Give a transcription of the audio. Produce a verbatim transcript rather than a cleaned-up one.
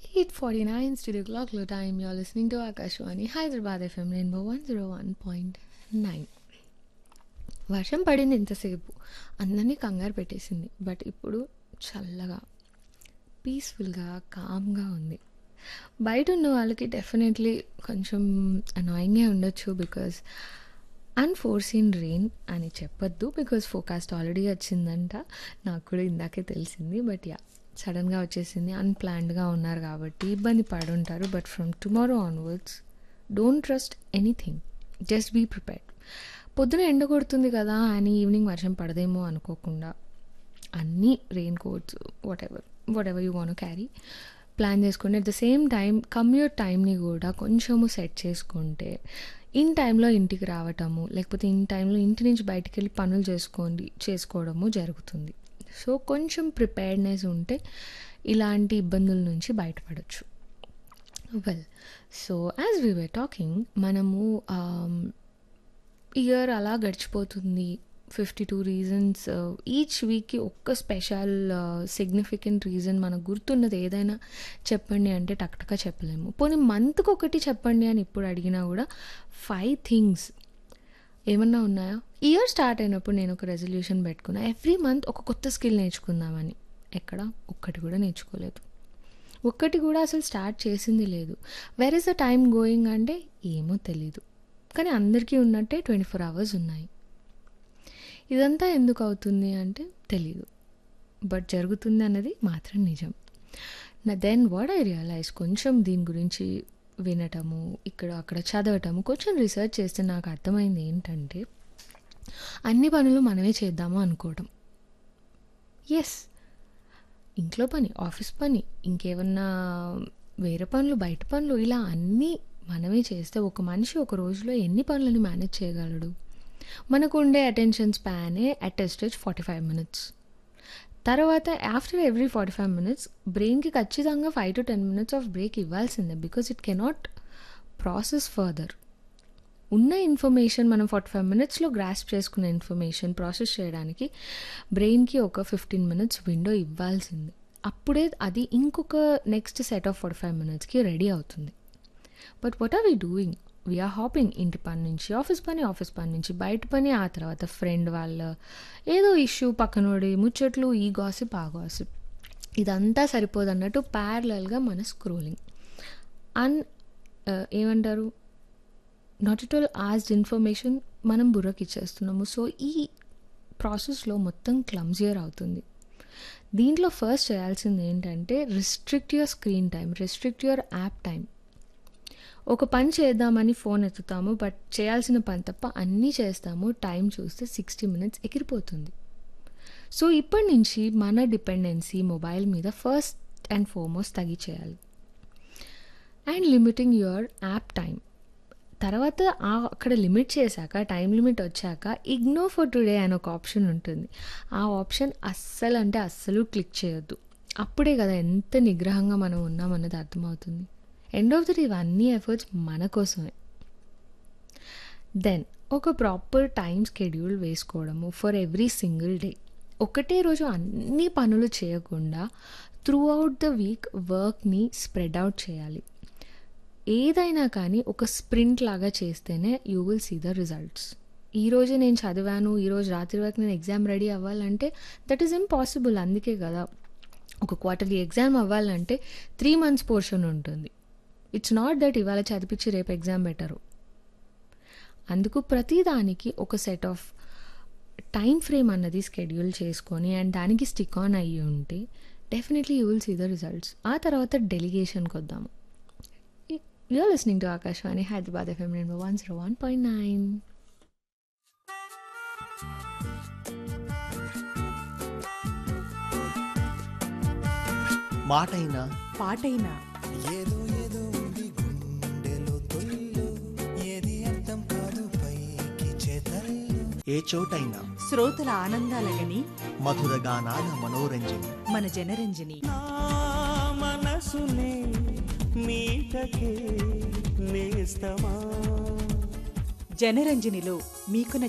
eight forty-nine Studio Clock Low Time. You're listening to Akashwani Hyderabad F M Rainbow one oh one point nine. వర్షం పడింది ఇంతసేపు, అందరినీ కంగారు పెట్టేసింది. But ఇప్పుడు చల్లగా పీస్ఫుల్గా కామ్గా ఉంది. బయట ఉన్న వాళ్ళకి డెఫినెట్లీ కొంచెం అనాయింగ్గా ఉండొచ్చు, బికాజ్ అన్ఫోర్సీన్ రెయిన్ అని చెప్పొద్దు, బికాజ్ ఫోకాస్ట్ ఆల్రెడీ వచ్చిందంట. నాకు కూడా ఇందాకే తెలిసింది. బట్ యా, సడన్గా వచ్చేసింది. అన్ప్లాన్డ్గా ఉన్నారు కాబట్టి ఇబ్బంది పడి ఉంటారు. But from tomorrow onwards don't trust anything, just be prepared. పొద్దున ఎండ కొడుతుంది కదా అని ఈవినింగ్ వర్షం పడదేమో అనుకోకుండా అన్నీ rain coats what ever what ever you want carry plan చేసుకోండి. At the same time commute టైంని కూడా కొంచెము సెట్ చేసుకుంటే ఇన్ టైంలో ఇంటికి రావటము, లేకపోతే ఇన్ టైంలో ఇంటి నుంచి బయటికి వెళ్ళి పనులు చేసుకోండి చేసుకోవడము జరుగుతుంది. సో కొంచెం ప్రిపేర్డ్నెస్ ఉంటే ఇలాంటి ఇబ్బందుల నుంచి బయటపడవచ్చు. Well, so as we were talking, మనము ఇయర్ అలా గడిచిపోతుంది. ఫిఫ్టీ టూ రీజన్స్, ఈచ్ వీక్కి ఒక్క స్పెషల్ సిగ్నిఫికెంట్ రీజన్ మనకు గుర్తున్నది ఏదైనా చెప్పండి అంటే టక్టగా చెప్పలేము. పోనీ మంత్కి ఒకటి చెప్పండి అని ఇప్పుడు అడిగినా కూడా ఫైవ్ థింగ్స్ ఏమన్నా ఉన్నాయా? ఇయర్ స్టార్ట్ అయినప్పుడు నేను ఒక రెజల్యూషన్ పెట్టుకున్నా, ఎవ్రీ మంత్ ఒక కొత్త స్కిల్ నేర్చుకుందామని. ఎక్కడ ఒక్కటి కూడా నేర్చుకోలేదు, ఒక్కటి కూడా అసలు స్టార్ట్ చేసింది లేదు. Where is the time going అంటే ఏమో తెలీదు. కానీ అందరికీ ఉన్నట్టే ట్వంటీ ఫోర్ అవర్స్ ఉన్నాయి. ఇదంతా ఎందుకు అవుతుంది అంటే తెలీదు, బట్ జరుగుతుంది అన్నది మాత్రం నిజం. నా దెన్ వాట్ ఐ రియలైజ్, కొంచెం దీని గురించి వినటము, ఇక్కడ అక్కడ చదవటము, కొంచెం రీసెర్చ్ చేస్తే నాకు అర్థమైంది ఏంటంటే, అన్ని పనులు మనమే చేద్దాము అనుకోవడం. ఎస్, ఇంట్లో పని, ఆఫీస్ పని, ఇంకేమన్నా వేరే పనులు, బయట పనులు, ఇలా అన్నీ మనమే చేస్తే ఒక మనిషి ఒక రోజులో ఎన్ని పనులను మేనేజ్ చేయగలడు? మనకు ఉండే attention స్పానే at a stage forty five minutes. తర్వాత after every forty five minutes బ్రెయిన్కి ఖచ్చితంగా five to ten minutes of break ఇవ్వాల్సిందే, because it cannot process further. ఉన్న ఇన్ఫర్మేషన్ మనం ఫార్టీ ఫైవ్ మినిట్స్లో గ్రాస్ప్ చేసుకున్న ఇన్ఫర్మేషన్ ప్రాసెస్ చేయడానికి బ్రెయిన్కి ఒక ఫిఫ్టీన్ మినిట్స్ విండో ఇవ్వాల్సింది. అప్పుడే అది ఇంకొక next set of forty five మినిట్స్కి రెడీ అవుతుంది. But what are we doing? We are hopping. ఇంటి పని నుంచి ఆఫీస్ పని, ఆఫీస్ పని నుంచి బయట పని, ఆ తర్వాత ఫ్రెండ్ వాళ్ళ ఏదో ఇష్యూ, పక్కనోడి ముచ్చట్లు, ఈ గాసిప్ ఆ గాసిప్, ఇదంతా సరిపోదన్నట్టు ప్యారలల్గా మన స్క్రోలింగ్. అన్ ఏమంటారు not at all asked information మనం బుర్రకి ఇచ్చేస్తున్నాము. సో ఈ ప్రాసెస్లో మొత్తం క్లమ్జియర్ అవుతుంది. దీంట్లో ఫస్ట్ చేయాల్సింది ఏంటంటే restrict your screen time, restrict your app time. ఒక పని చేద్దామని ఫోన్ ఎత్తుతాము, బట్ చేయాల్సిన పని తప్ప అన్నీ చేస్తాము. టైం చూస్తే సిక్స్టీ మినిట్స్ ఎగిరిపోతుంది. సో ఇప్పటి నుంచి మన డిపెండెన్సీ మొబైల్ మీద first and foremost తగ్గించేయాలి. And limiting your app time. తర్వాత అక్కడ లిమిట్ చేశాక, టైం లిమిట్ వచ్చాక ఇగ్నోర్ ఫర్ టుడే అని ఒక ఆప్షన్ ఉంటుంది. ఆ ఆప్షన్ అస్సలు అంటే అస్సలు క్లిక్ చేయొద్దు. అప్పుడే కదా ఎంత నిగ్రహంగా మనం ఉన్నామన్నది అర్థమవుతుంది. ఎండ్ ఆఫ్ ది డే ఇవన్నీ ఎఫర్ట్స్ మన కోసమే. దెన్ ఒక proper time schedule వేసుకోవడము for every single day. ఒకటే రోజు అన్ని పనులు చేయకుండా త్రూ అవుట్ ద వీక్ వర్క్ని స్ప్రెడ్ అవుట్ చేయాలి. ఏదైనా కానీ ఒక స్ప్రింట్ లాగా చేస్తేనే you will see the results. ఈరోజు నేను చదివాను, ఈరోజు రాత్రి వరకు నేను ఎగ్జామ్ రెడీ అవ్వాలంటే దట్ ఈస్ ఇంపాసిబుల్. అందుకే కదా ఒక క్వార్టర్లీ ఎగ్జామ్ అవ్వాలంటే త్రీ మంత్స్ పోర్షన్ ఉంటుంది. ఇట్స్ నాట్ దట్ ఇవాళ చదివించి రేపు ఎగ్జామ్ పెట్టరు. అందుకు ప్రతిదానికి ఒక సెట్ ఆఫ్ టైం ఫ్రేమ్ అన్నది స్కెడ్యూల్ చేసుకొని అండ్ దానికి స్టిక్ ఆన్ అయ్యి ఉంటే definitely you will see the results. ఆ తర్వాత డెలిగేషన్కి వద్దాము. You are listening to Akashvani Hyderabad FM rainbow one zero one point nine. మాటైనా పాటైనా ఏదో ఏదో ఉంది గుండెలో తొలిలో, ఏది అర్థం కాదు పైకి చేతల్లో. ఏ చోటైనా శ్రోతల ఆనందాలగని మధుర గానాల మనోరంజని మన జనరంజని. నా మనసునే మీటకే నేస్తమా. జనరంజనిలో మీకు